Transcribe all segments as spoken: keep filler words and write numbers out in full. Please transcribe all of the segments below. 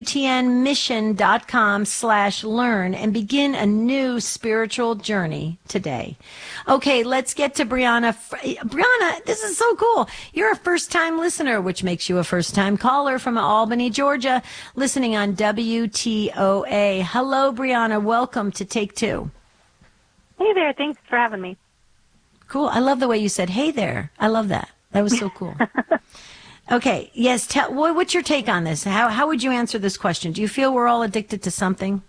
t n mission dot com slash learn and begin a new spiritual journey today. Okay, let's get to Brianna. Brianna, this is so cool. You're a first-time listener, which makes you a first-time caller from Albany, Georgia, listening on W T O A. Hello, Brianna. Welcome to Take Two. Hey there. Thanks for having me. Cool. I love the way you said, hey there. I love that. That was so cool. Okay. Yes. Tell, what, what's your take on this? How how would you answer this question? Do you feel we're all addicted to something?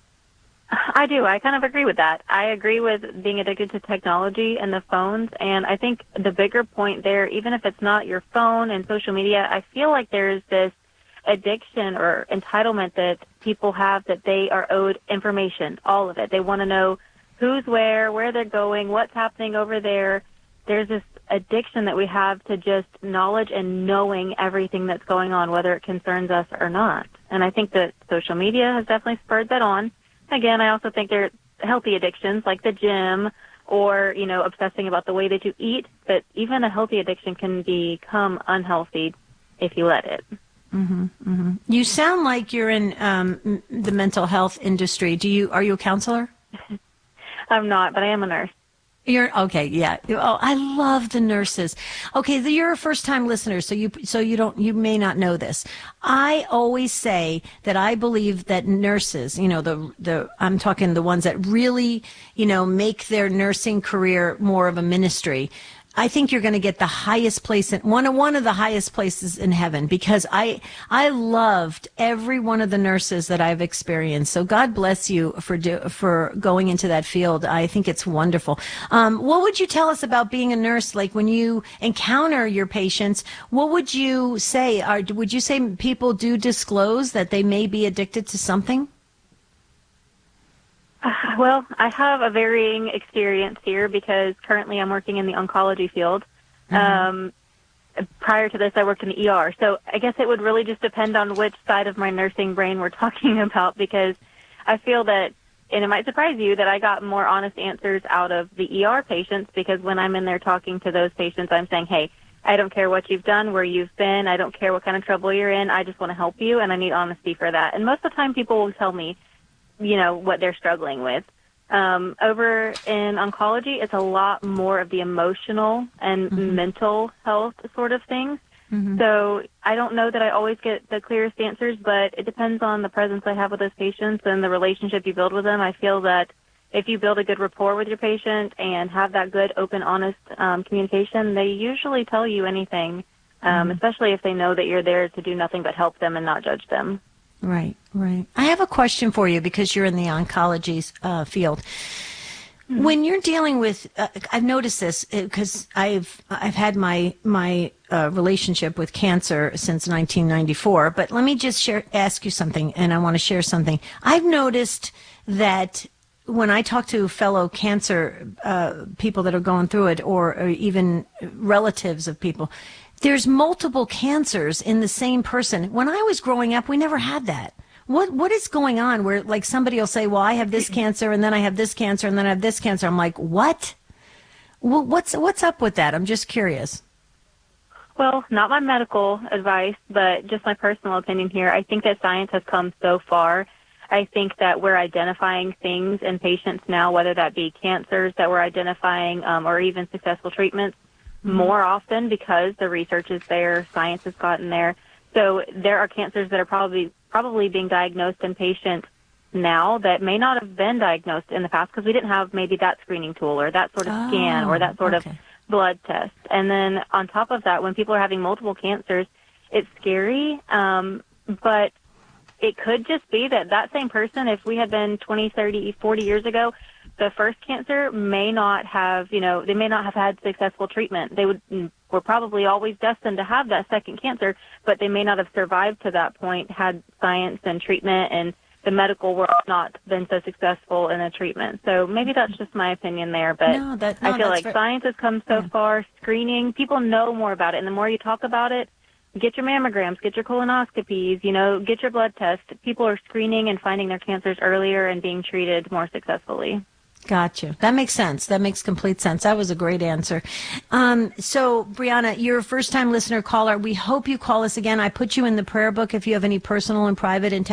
I do. I kind of agree with that. I agree with being addicted to technology and the phones. And I think the bigger point there, even if it's not your phone and social media, I feel like there's this addiction or entitlement that people have that they are owed information, all of it. They want to know who's where, where they're going, what's happening over there. There's this addiction that we have to just knowledge and knowing everything that's going on, whether it concerns us or not. And I think that social media has definitely spurred that on. Again, I also think there are healthy addictions like the gym or, you know, obsessing about the way that you eat. But even a healthy addiction can become unhealthy if you let it. Mm-hmm, mm-hmm. You sound like you're in um, the mental health industry. Do you? Are you a counselor? I'm not, but I am a nurse. You're okay, yeah. Oh, I love the nurses. Okay, the, you're a first-time listener, so you so you don't you may not know this. I always say that I believe that nurses, you know, the the I'm talking the ones that really, you know, make their nursing career more of a ministry. I think you're going to get the highest place in one of one of the highest places in heaven, because I I loved every one of the nurses that I've experienced. So God bless you for do, for going into that field. I think it's wonderful. Um, what would you tell us about being a nurse? Like when you encounter your patients, what would you say? Are, would you say people do disclose that they may be addicted to something? Well, I have a varying experience here because currently I'm working in the oncology field. Mm-hmm. Um, prior to this, I worked in the E R. So I guess it would really just depend on which side of my nursing brain we're talking about, because I feel that, and it might surprise you, that I got more honest answers out of the E R patients, because when I'm in there talking to those patients, I'm saying, hey, I don't care what you've done, where you've been. I don't care what kind of trouble you're in. I just want to help you, and I need honesty for that. And most of the time people will tell me, you know, what they're struggling with. Um, over in oncology, it's a lot more of the emotional and mm-hmm. mental health sort of things. Mm-hmm. So I don't know that I always get the clearest answers, but it depends on the presence I have with those patients and the relationship you build with them. I feel that if you build a good rapport with your patient and have that good, open, honest um, communication, they usually tell you anything, um, mm-hmm. especially if they know that you're there to do nothing but help them and not judge them. Right, right. I have a question for you because you're in the oncology uh, field. Mm-hmm. When you're dealing with, uh, I've noticed this because I've I've had my my uh, relationship with cancer since nineteen ninety-four. But let me just share, ask you something, and I want to share something. I've noticed that when I talk to fellow cancer uh, people that are going through it, or, or even relatives of people, there's multiple cancers in the same person. When I was growing up, we never had that. What What is going on where, like, somebody will say, well, I have this cancer, and then I have this cancer, and then I have this cancer. I'm like, what? Well, what's what's up with that? I'm just curious. Well, not my medical advice, but just my personal opinion here. I think that science has come so far. I think that we're identifying things in patients now, whether that be cancers that we're identifying um, or even successful treatments, more often because the research is there, science has gotten there. So there are cancers that are probably probably being diagnosed in patients now that may not have been diagnosed in the past because we didn't have maybe that screening tool or that sort of oh, scan or that sort okay. of blood test. And then on top of that, when people are having multiple cancers, it's scary, um, but it could just be that that same person, if we had been twenty, thirty, forty years ago, the first cancer may not have, you know, they may not have had successful treatment. They would were probably always destined to have that second cancer, but they may not have survived to that point had science and treatment and the medical world not been so successful in a treatment. So maybe that's just my opinion there, but no, that, no, I feel like very... science has come so yeah. far. Screening, people know more about it, and the more you talk about it, get your mammograms, get your colonoscopies, you know, get your blood test. People are screening and finding their cancers earlier and being treated more successfully. Gotcha. That makes sense. That makes complete sense. That was a great answer. Um, so, Brianna, you're a first-time listener caller. We hope you call us again. I put you in the prayer book if you have any personal and private intentions